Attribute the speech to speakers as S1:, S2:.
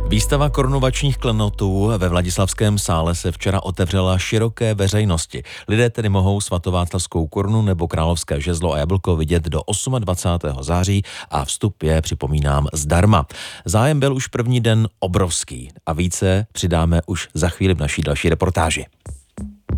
S1: Výstava korunovačních klenotů ve Vladislavském sále se včera otevřela široké veřejnosti. Lidé tedy mohou svatováclavskou korunu nebo královské žezlo a jablko vidět do 28. září a vstup je, připomínám, zdarma. Zájem byl už první den obrovský a více přidáme už za chvíli v naší další reportáži.